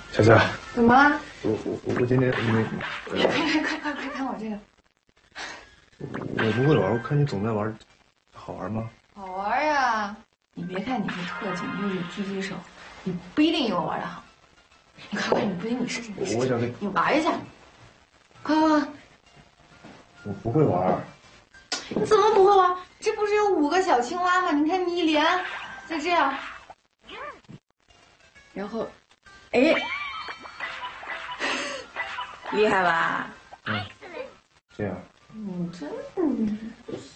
小夏， 怎么了？ 我今天快看我这个！ 我不会玩，我看你总在玩，好玩吗？ 好玩呀！你别看你是特警又是狙击手，你不一定有我玩的好。你快，你不信你试试， 我想跟你玩一下。快！ 我不会玩。 你怎么不会玩？这不是有5个小青蛙吗？你看你一连，再这样，然后，哎，厉害吧？ 这样。 真的。